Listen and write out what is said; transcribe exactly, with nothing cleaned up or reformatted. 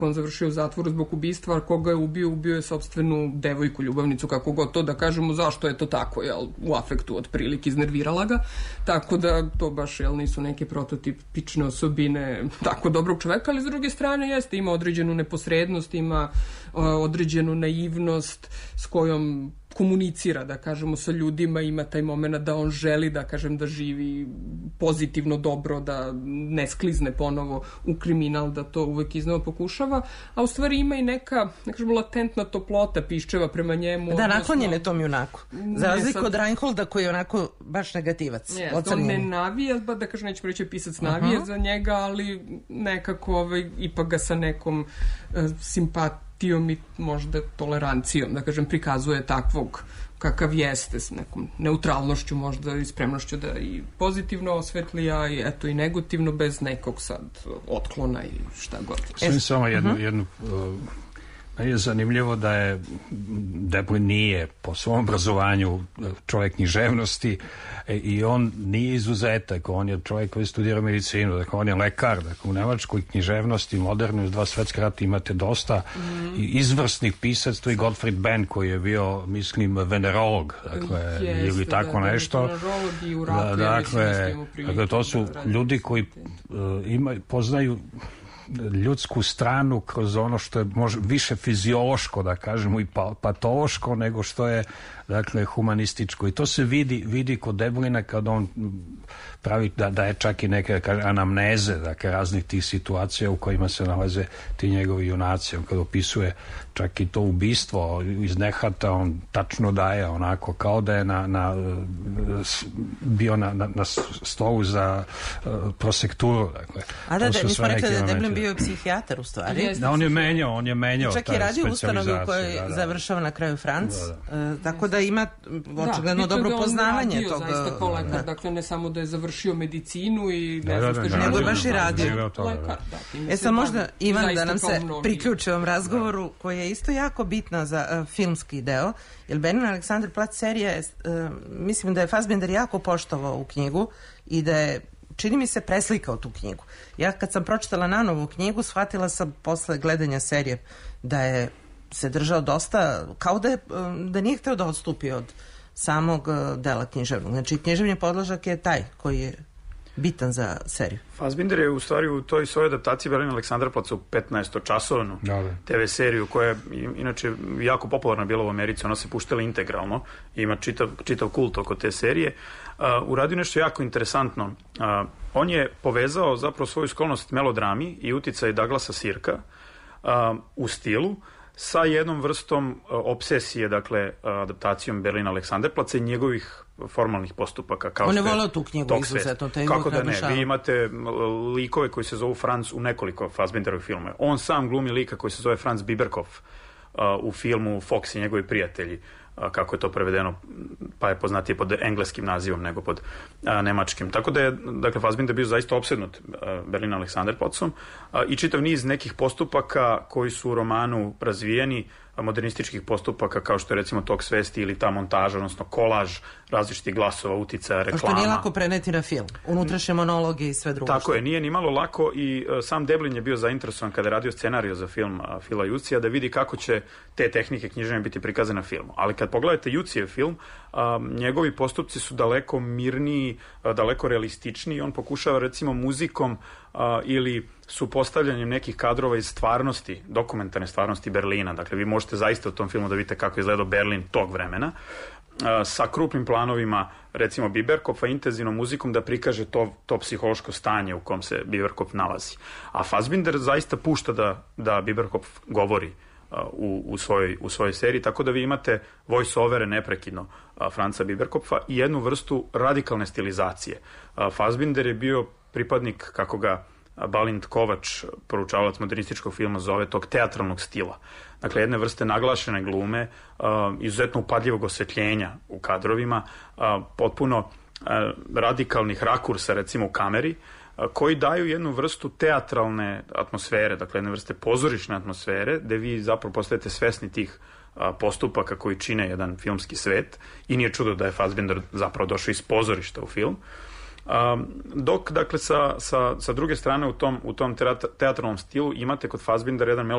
on završio u zatvoru zbog ubistva, a koga je ubio, ubio je sopstvenu devojku, ljubavnicu, kako god to da kažemo, zašto je to tako, jel, u afektu otprilike iznervirala ga, tako da to baš, jel, nisu neke prototipične osobine tako dobrog čoveka, ali s druge strane jeste, ima određenu neposrednost, ima uh, određenu naivnost s kojom komunicira, da kažemo, sa ljudima, ima taj moment da on želi, da kažem, da živi pozitivno, dobro, da ne sklizne ponovo u kriminal, da to uvek iznova pokušava, a u stvari ima i neka, da kažemo, latentna toplota piščeva prema njemu. Da, naklonjen je tom junaku. Za razliku sad... od Reinholda koji je onako baš negativac. Yes, on ne navija, da kažem, nećemo reći pisac navije uh-huh. za njega, ali nekako ovaj, ipak ga sa nekom uh, simpatijom i možda tolerancijom, da kažem, prikazuje takvog kakav jeste, s nekom neutralnošću možda i spremnošću da i pozitivno osvetli, a i eto i negativno, bez nekog sad otklona i šta god. Sve samo jednu, uh-huh. jednu uh, je zanimljivo da je Deplin nije po svom obrazovanju čovjek književnosti i on nije izuzetak, on je čovjek koji studira medicinu, dakle on je lekar, dakle u Nemačkoj književnosti modernoj uz dva svetska rata imate dosta mm. izvrsnih pisaca, tu i Gottfried Benn koji je bio, mislim, venerolog, dakle, Jeste, ili tako da, nešto. I u ratu, da, dakle, ja dakle, to su da ljudi koji uh, imaju, poznaju ljudsku stranu kroz ono što je može više fiziološko, da kažemo, i patološko nego što je, dakle, humanističko. I to se vidi, vidi kod Deblina kad on pravi da, da je čak i neke, kaže, anamneze, dakle, raznih tih situacija u kojima se nalaze ti njegovi junaci. On kad opisuje čak i to ubistvo iz nehata, on tačno daje onako kao da je na, na, bio na, na, na stolu za uh, prosekturu. Dakle, A da, da, nismo rekli da je Deblin bio psihijatar u stvari. Da, on je menjao, on je menjao. Čak i radio u ustanovi u kojoj da, da. završava na kraju Franc, da, da. Uh, tako da ima očigledno da, dobro poznavanje toga. Zaista kao lekar, da. Dakle, ne samo da je završio medicinu i ne da, znam da, što da, nego je baš i radio. Lekar, da. E sad možda, Ivan, da nam se priključi ovom razgovoru koji je isto jako bitna za uh, filmski deo, jer Berlin Alexanderplatz serija, uh, mislim da je Fassbinder jako poštovao u knjigu i da je, čini mi se, preslikao tu knjigu. Ja kad sam pročitala nanovu knjigu, shvatila sam posle gledanja serije da je se držao dosta, kao da je, da nije hteo da odstupi od samog dela književnog. Znači, književni podložak je taj koji je bitan za seriju. Fassbinder je u stvari u toj svojoj adaptaciji Berlin Alexanderplatz u petnaestočasovnu te ve seriju koja je inače jako popularna bila u Americi, ona se puštala integralno, ima čitav, čitav kult oko te serije. Uh, uradio nešto jako interesantno. Uh, on je povezao zapravo svoju sklonost melodrami i uticaj Douglasa Sirka uh, u stilu sa jednom vrstom uh, obsesije, dakle, uh, adaptacijom Berlina Alexanderplatza i njegovih formalnih postupaka. Kao on je volao tu knjigu izuzetno. Kako da ne? Vi imate likove koji se zovu Franz u nekoliko Fassbinderovih filmova. On sam glumi lika koji se zove Franz Biberkopf uh, u filmu Fox i njegovi prijatelji, uh, kako je to prevedeno, pa je poznatije pod engleskim nazivom nego pod uh, nemačkim. Tako da je, dakle, Fassbinder bio zaista opsednut uh, Berlin Alexanderplatzom uh, i čitav niz nekih postupaka koji su u romanu razvijeni, modernističkih postupaka kao što je recimo tok svesti ili ta montaža, odnosno kolaž različitih glasova, uticaja, reklama. Što nije lako preneti na film, unutrašnje monologe i sve drugo. Tako što... je, nije ni malo lako i uh, sam Deblin je bio zainteresovan kada je radio scenariju za film uh, Phila Jucija da vidi kako će te tehnike književne biti prikazane na filmu. Ali kad pogledate Jucijev film, um, njegovi postupci su daleko mirniji, uh, daleko realističniji. On pokušava recimo muzikom uh, ili su postavljanjem nekih kadrova iz stvarnosti, dokumentarne stvarnosti Berlina. Dakle, vi možete zaista u tom filmu da vidite kako je izgledao Berlin tog vremena, sa krupnim planovima, recimo Biberkopfa, intenzivnom muzikom da prikaže to, to psihološko stanje u kom se Biberkopf nalazi. A Fassbinder zaista pušta da, da Biberkopf govori u, u, svojoj, u svojoj seriji, tako da vi imate voice-overe neprekidno Franca Biberkopfa i jednu vrstu radikalne stilizacije. Fassbinder je bio pripadnik, kako ga Balint Kovač, poručavalac modernističkog filma, zove tog teatralnog stila. Dakle, jedne vrste naglašene glume, uh, izuzetno upadljivog osvetljenja u kadrovima, uh, potpuno uh, radikalnih rakursa, recimo u kameri, uh, koji daju jednu vrstu teatralne atmosfere, dakle jedne vrste pozorišne atmosfere, gde vi zapravo postajete svesni tih uh, postupaka koji čine jedan filmski svet i nije čudo da je Fassbinder zapravo došao iz pozorišta u film. Um, dok, dakle, sa, sa, sa druge strane u tom, u tom teatralnom stilu imate kod Fassbindera jedan